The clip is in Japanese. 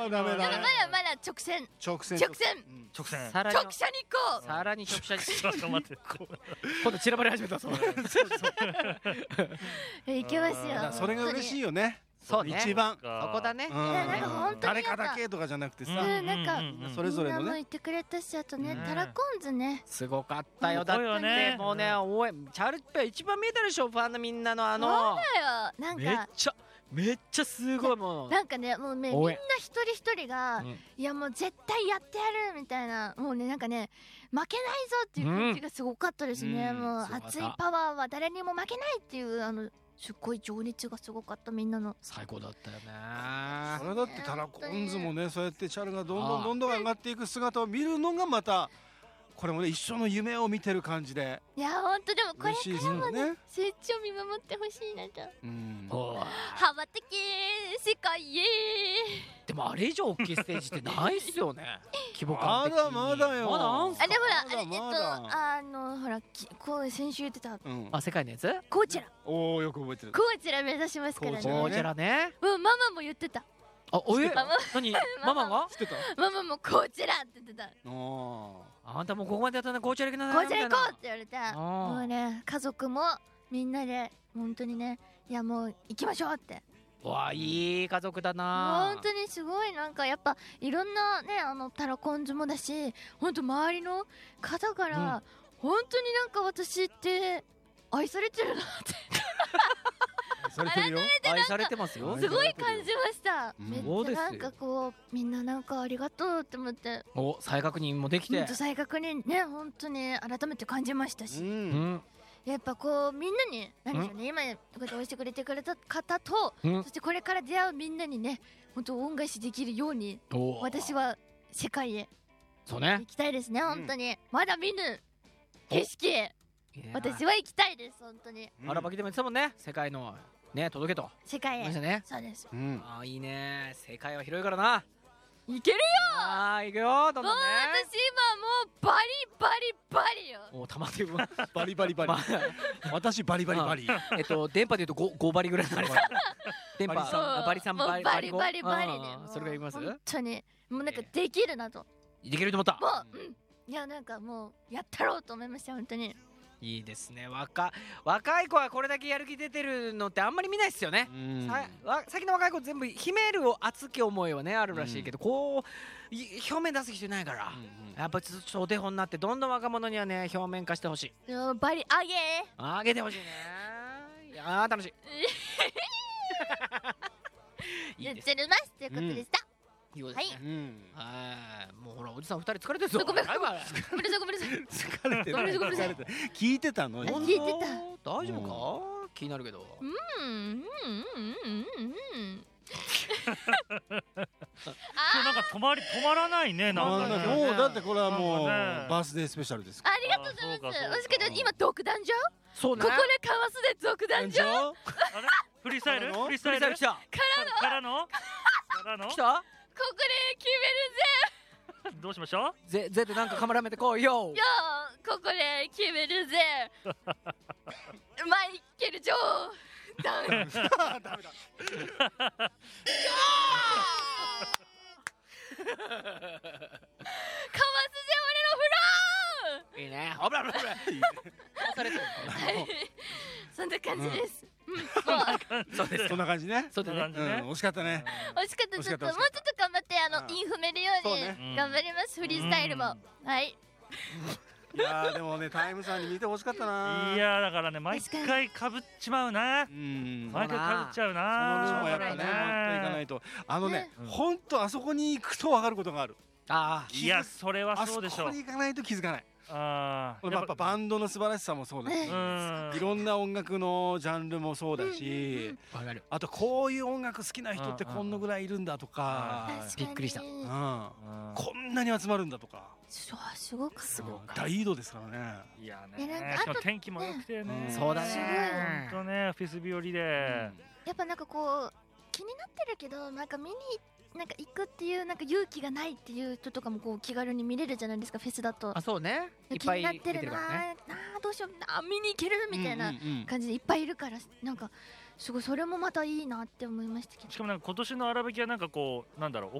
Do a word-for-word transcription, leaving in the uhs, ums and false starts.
はダメだ。 でもまだまだ直線直線直線直線さらに直射日光。 さらに直射にちょっと待って今度散らばり始めたぞ。 えいけますよ。 だからそれが嬉しいよね。 そうね一番。 そこだね。 うんいやなんか本当に誰かだけとかじゃなくてさ、 うんなんかそれぞれのね。 みんなも言ってくれたし、あとねねタラコンズね。 すごかったよ。 すだってごいよねねもうね応援チャールペア一番見えたでしょ、ファンのみんなのあのだよなんめっかちゃめっちゃすごいもう。 なんかねもうねみん応援な一人一人が、 うんいやもう絶対やってやるみたいな、もうねなんかね負けないぞっていう感じがすごかったですね。 うんもうすごかった熱いパワーは誰にも負けないっていうあのすっごい情熱がすごかったみんなの。 最高だったよね。 それだってタラコンズもね、そうやってチャルがどんどんどんどん上がっていく姿を見るのがまたこれもね一緒の夢を見てる感じでいやほんとでもこれ嬉しいですからもねよね。 成長見守ってほしいなと。 うんおー羽ばたけ世界へ。 でもあれ以上大きいステージってないっすよね。規模感ま的にだまだよ。 まだあんすかあでもほらあれえっまだまとあのほらきこう先週言ってたうん。 あ世界のやつコーチェラおおよく覚えてる。 コーチェラ目指しますからね。 コーチェラこちらね。 うんママも言ってた。 あおえママ何ママが知ってた？ ママもコーチェラって言ってた。 おあんたもうここまでやったんだ、こちら行きなコさいーチェラ行こうって言われて、 ーもうね家族もみんなで本当にね、いやもう行きましょうってうわあいい家族だな。 本当にすごいなんかやっぱいろんなねあのタラコンズもだし、本当周りの方から、 うん本当になんか私って愛されてるなってされてるよ。 愛されてますよ。 すごい感じました。 うんめっそうですよちゃなんかこうみんななんかありがとうって思ってお再確認もできて本当。再確認ね本当に改めて感じましたう。 し、 うんんやっぱこうみんなに何でしょうね、今こうやって応援してくれてくれた方と、 うんそしてこれから出会うみんなにね本当恩返しできるようにお私は世界へそうね行。きたいですね本当に、まだ見ぬ景色へ私はは行きたいです本当に荒ばきでも言ってたもんね、世界のね届けと世界へましたね。 そうですうん。 あーいいね、世界は広いからな。 行けるよ。 あー行くよどんどんね。 もう私今もうバリバリバリよ。 お玉手分バリバリバリま。 私バリバリバリ。 えっと電波で言うと ご, ごバリぐらいのあれ電波バリさんあバリさんもうバリバリごバリバリねあーもうそれがいきます本当にもうなんかできるなとできると思った。 もう、うん、いやなんかもうやったろうと思いました本当に。 いいですね。若若い子はこれだけやる気出てるのってあんまり見ないっすよね。 うんさわ最近の若い子全部秘めるを熱き思いはねあるらしいけど、こうい表面出す人いないから、やっぱちょっとお手本になってどんどん若者にはね表面化してほしい。 でもバリあげ上げてほしいね。いやー楽しい。いいです。 ーじゃあますということでした。 いいですね。 うん。 はいもうほらおじさん二人疲れてるぞ。 ごめんバイバイごめんなさいごめんなさい。 疲れてる。 ごめんなさいごめんなさい疲れてる。聞いてたの？ 聞いてた大丈夫か、気になるけど。 うんうんうんうんうん。 今日なんか止まり止まらないねなんかね。 もうだってこれはもうなんかねバースデースペシャルです。 ありがとうございます。 あそうかそうかもしかして今独壇場？ そうね。 ここでかわすで独壇場？ 場？ あれフリースタイルからのフリースタイル来た来たからのからの来た。 ここで決めるぜ。 どうしましょう。 ぜぜってなんかカメラめてこいよ。 よーここで決めるぜ。マイケル・ジョーダン。かわすぜダメだ。 いいね。ほらほらほら。騙されてる。 俺のフロー。そんな感じです。うんもうそうです。 そんな感じね。 そうでね。 うん、惜しかったね。 惜しかったちょっともう惜しかったちょっと頑張ってあのうんインフメるようそうねに頑張りますフリースタイルもはいいやーでもねタイムさんに見てほしかったな。 いやーだからね毎回かぶっちまうなう。ん。 毎回かぶっちゃうそのな。 分もやっぱねしょうが持っていかないと。あのねね、 本当あそこに行くと分かることがある。 あいやそれはあそうそでしょうこに行かないと気づかない。 ああやっぱバンドの素晴らしさもそうだし、 ねうんいろんな音楽のジャンルもそうだし、 あ。わかる。 あとこういう音楽好きな人ってこんなぐらいいるんだとか、 はい確かにびっくりしたうん、 うんこんなに集まるんだとか、 そうすごくすごく大移動ですからね。 いやえなんかねしかも天気も良くてね。 うんそうだすごいね。 ほんとねフェス日和で。 やっぱなんかこう気になってるけどなんか見になんか行くっていうなんか勇気がないっていう人とかもこう気軽に見れるじゃないですかフェスだとあそうね。いっ気ぱいになってるな出てるからね。 ああーどうしようあー見に行けるみたいなうんうんうん感じでいっぱいいるからなんかすごいそれもまたいいなって思いましたけどしかもなんか今年の荒引きはなんかこうなんだろう